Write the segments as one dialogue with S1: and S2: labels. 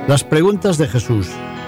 S1: Las preguntas de Jesús.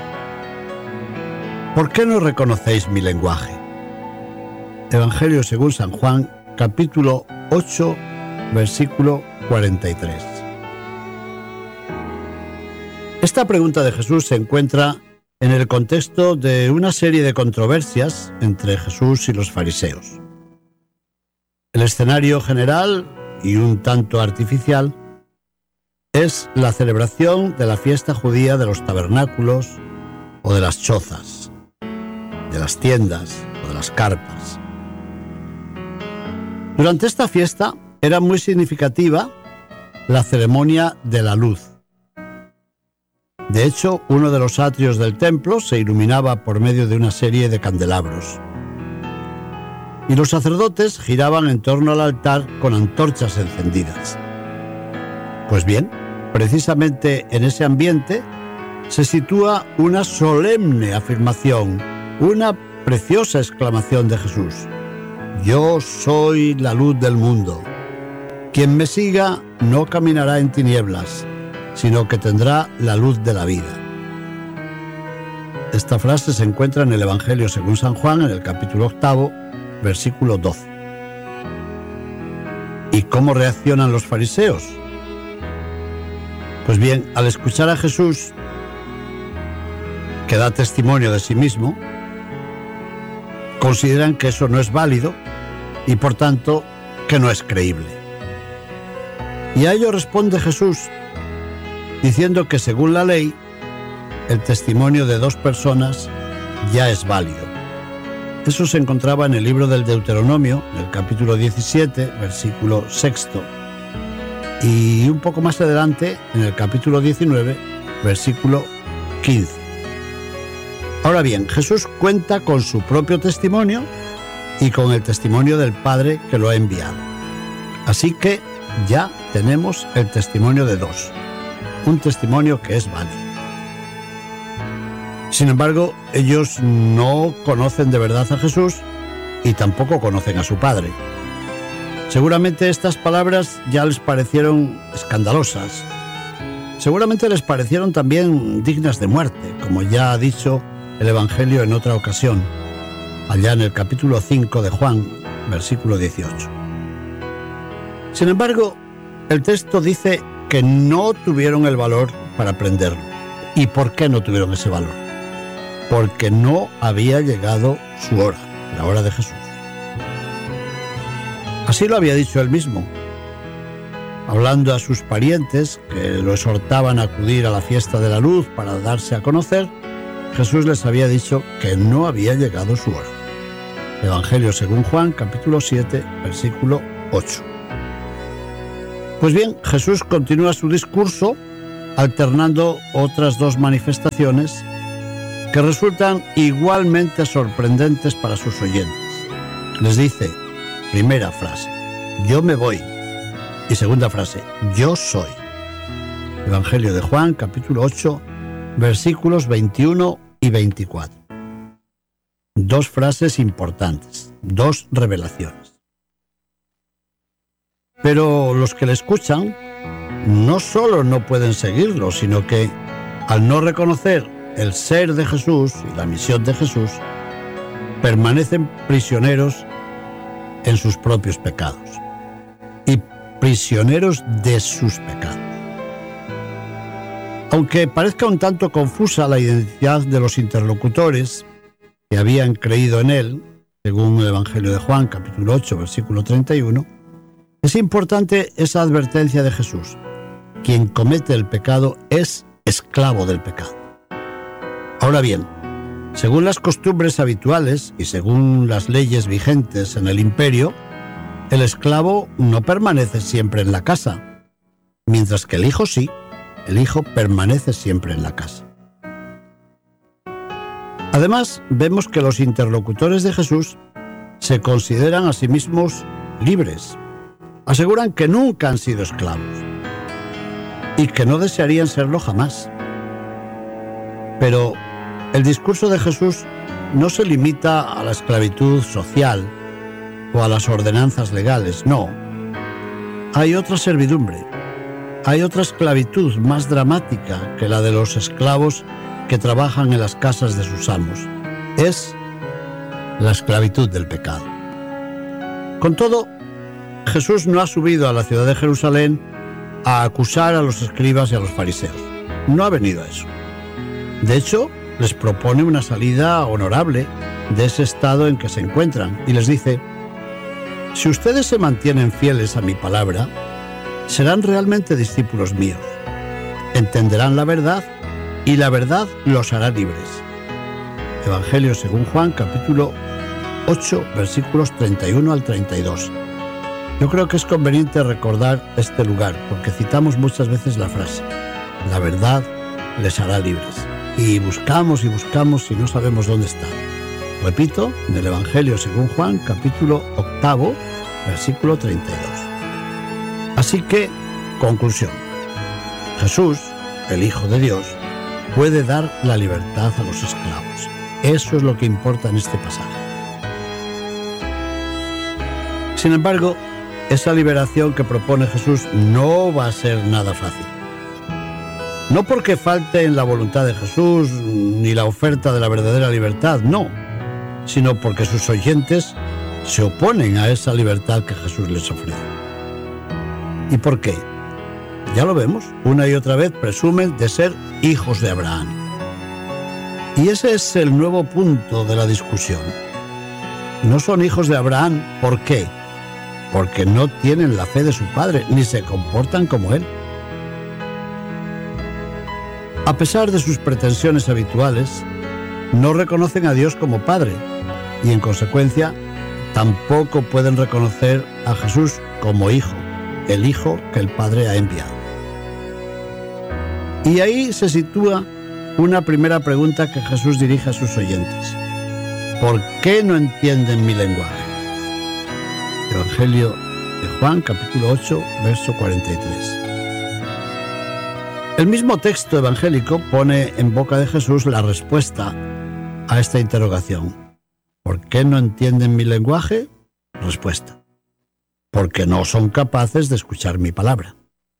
S1: ¿Por qué no reconocéis mi lenguaje? Evangelio según San Juan, capítulo 8, versículo 43. Esta pregunta de Jesús se encuentra en el contexto de una serie de controversias entre Jesús y los fariseos. El escenario general, y un tanto artificial, es la celebración de la fiesta judía de los tabernáculos o de las chozas, de las tiendas o de las carpas. Durante esta fiesta era muy significativa la ceremonia de la luz. De hecho, uno de los atrios del templo se iluminaba por medio de una serie de candelabros. Y los sacerdotes giraban en torno al altar con antorchas encendidas. Pues bien, precisamente en ese ambiente se sitúa una solemne afirmación, una preciosa exclamación de Jesús: Yo soy la luz del mundo. Quien me siga no caminará en tinieblas, sino que tendrá la luz de la vida. Esta frase se encuentra en el Evangelio según San Juan, en el capítulo 8, versículo 12. ¿Y cómo reaccionan los fariseos? Pues bien, al escuchar a Jesús, que da testimonio de sí mismo, consideran que eso no es válido y, por tanto, que no es creíble. Y a ello responde Jesús, diciendo que según la ley, el testimonio de dos personas ya es válido. Eso se encontraba en el libro del Deuteronomio, en el capítulo 17, versículo 6, y un poco más adelante, en el capítulo 19, versículo 15. Ahora bien, Jesús cuenta con su propio testimonio y con el testimonio del Padre que lo ha enviado. Así que ya tenemos el testimonio de dos, un testimonio que es válido. Sin embargo, ellos no conocen de verdad a Jesús y tampoco conocen a su Padre. Seguramente estas palabras ya les parecieron escandalosas. Seguramente les parecieron también dignas de muerte, como ya ha dicho el Evangelio en otra ocasión, allá en el capítulo 5 de Juan, versículo 18. Sin embargo, el texto dice que no tuvieron el valor para aprenderlo. ¿Y por qué no tuvieron ese valor? Porque no había llegado su hora, la hora de Jesús. Así lo había dicho él mismo, hablando a sus parientes que lo exhortaban a acudir a la fiesta de la luz para darse a conocer. Jesús les había dicho que no había llegado su hora. Evangelio según Juan, capítulo 7, versículo 8. Pues bien, Jesús continúa su discurso alternando otras dos manifestaciones que resultan igualmente sorprendentes para sus oyentes. Les dice, primera frase, yo me voy, y segunda frase, yo soy. Evangelio de Juan, capítulo 8, versículos 21 y 24. Dos frases importantes, dos revelaciones. Pero los que le escuchan no solo no pueden seguirlo, sino que al no reconocer el ser de Jesús y la misión de Jesús, permanecen prisioneros en sus propios pecados y prisioneros de sus pecados. Aunque parezca un tanto confusa la identidad de los interlocutores que habían creído en él, según el Evangelio de Juan, capítulo 8, versículo 31, es importante esa advertencia de Jesús. Quien comete el pecado es esclavo del pecado. Ahora bien, según las costumbres habituales y según las leyes vigentes en el imperio, el esclavo no permanece siempre en la casa, mientras que el hijo sí, el hijo permanece siempre en la casa. Además, vemos que los interlocutores de Jesús se consideran a sí mismos libres. Aseguran que nunca han sido esclavos y que no desearían serlo jamás. Pero el discurso de Jesús no se limita a la esclavitud social o a las ordenanzas legales, no. Hay otra servidumbre, Hay otra esclavitud más dramática que la de los esclavos que trabajan en las casas de sus amos. Es la esclavitud del pecado. Con todo, Jesús no ha subido a la ciudad de Jerusalén a acusar a los escribas y a los fariseos. No ha venido a eso. De hecho, les propone una salida honorable de ese estado en que se encuentran y les dice: si ustedes se mantienen fieles a mi palabra, serán realmente discípulos míos. Entenderán la verdad y la verdad los hará libres. Evangelio según Juan, capítulo 8, versículos 31 al 32. Yo creo que es conveniente recordar este lugar porque citamos muchas veces la frase: la verdad les hará libres. Y buscamos y no sabemos dónde está. Repito, en el Evangelio según Juan, capítulo 8, versículo 32. Así que, conclusión. Jesús, el Hijo de Dios, puede dar la libertad a los esclavos. Eso es lo que importa en este pasaje. Sin embargo, esa liberación que propone Jesús no va a ser nada fácil. No porque falte en la voluntad de Jesús ni la oferta de la verdadera libertad, no, sino porque sus oyentes se oponen a esa libertad que Jesús les ofrece. ¿Y por qué? Ya lo vemos, una y otra vez presumen de ser hijos de Abraham. Y ese es el nuevo punto de la discusión. No son hijos de Abraham, ¿por qué? Porque no tienen la fe de su padre, ni se comportan como él. A pesar de sus pretensiones habituales, no reconocen a Dios como Padre y, en consecuencia, tampoco pueden reconocer a Jesús como Hijo, el Hijo que el Padre ha enviado. Y ahí se sitúa una primera pregunta que Jesús dirige a sus oyentes: ¿por qué no entienden mi lenguaje? Evangelio de Juan, capítulo 8, verso 43. El mismo texto evangélico pone en boca de Jesús la respuesta a esta interrogación. ¿Por qué no entienden mi lenguaje? Respuesta: porque no son capaces de escuchar mi palabra.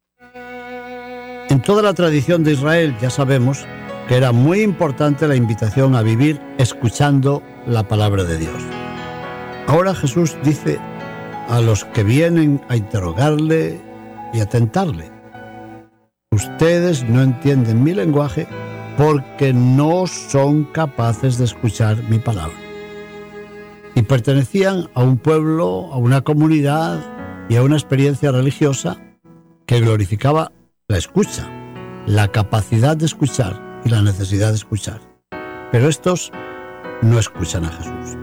S1: En toda la tradición de Israel ya sabemos que era muy importante la invitación a vivir escuchando la palabra de Dios. Ahora Jesús dice a los que vienen a interrogarle y a tentarle: ustedes no entienden mi lenguaje porque no son capaces de escuchar mi palabra. Y pertenecían a un pueblo, a una comunidad y a una experiencia religiosa que glorificaba la escucha, la capacidad de escuchar y la necesidad de escuchar. Pero estos no escuchan a Jesús.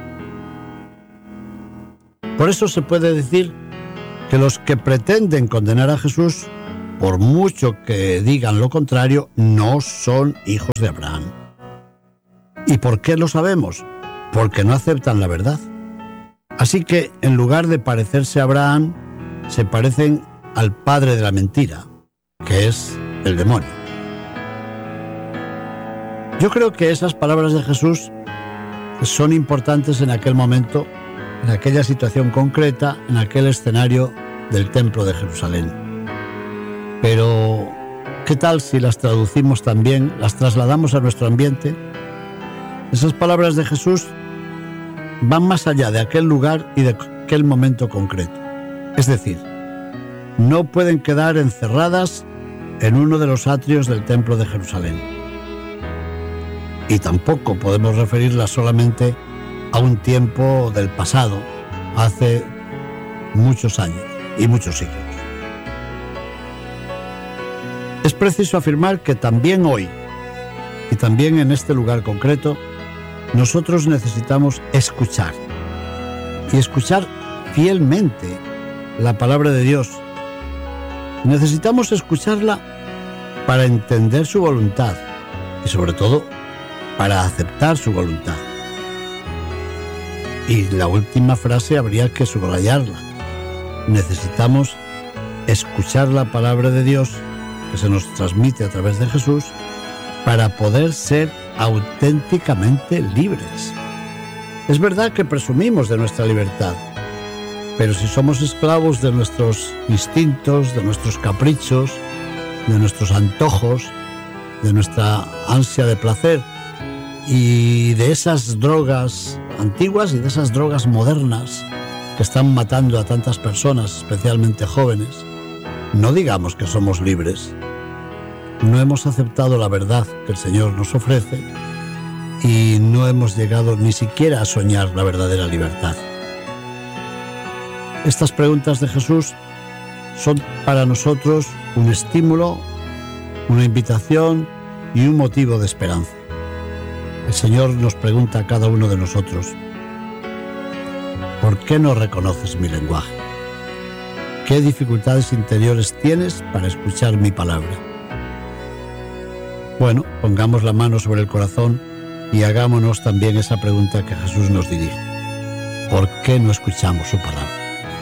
S1: Por eso se puede decir que los que pretenden condenar a Jesús, por mucho que digan lo contrario, no son hijos de Abraham. ¿Y por qué lo sabemos? Porque no aceptan la verdad. Así que, en lugar de parecerse a Abraham, se parecen al padre de la mentira, que es el demonio. Yo creo que esas palabras de Jesús son importantes en aquel momento, en aquella situación concreta, en aquel escenario del Templo de Jerusalén. Pero, ¿qué tal si las traducimos también, las trasladamos a nuestro ambiente? Esas palabras de Jesús van más allá de aquel lugar y de aquel momento concreto. Es decir, no pueden quedar encerradas en uno de los atrios del Templo de Jerusalén. Y tampoco podemos referirlas solamente a un tiempo del pasado, hace muchos años y muchos siglos. Es preciso afirmar que también hoy, y también en este lugar concreto, nosotros necesitamos escuchar, y escuchar fielmente la palabra de Dios. Necesitamos escucharla para entender su voluntad y, sobre todo, para aceptar su voluntad. Y la última frase habría que subrayarla. Necesitamos escuchar la palabra de Dios que se nos transmite a través de Jesús para poder ser auténticamente libres. Es verdad que presumimos de nuestra libertad, Pero si somos esclavos de nuestros instintos, de nuestros caprichos, de nuestros antojos, de nuestra ansia de placer y de esas drogas antiguas y de esas drogas modernas que están matando a tantas personas, especialmente jóvenes, no digamos que somos libres. No hemos aceptado la verdad que el Señor nos ofrece y no hemos llegado ni siquiera a soñar la verdadera libertad. Estas preguntas de Jesús son para nosotros un estímulo, una invitación y un motivo de esperanza. El Señor nos pregunta a cada uno de nosotros: ¿por qué no reconoces mi lenguaje? ¿Qué dificultades interiores tienes para escuchar mi palabra? Bueno, pongamos la mano sobre el corazón y hagámonos también esa pregunta que Jesús nos dirige: ¿por qué no escuchamos su palabra?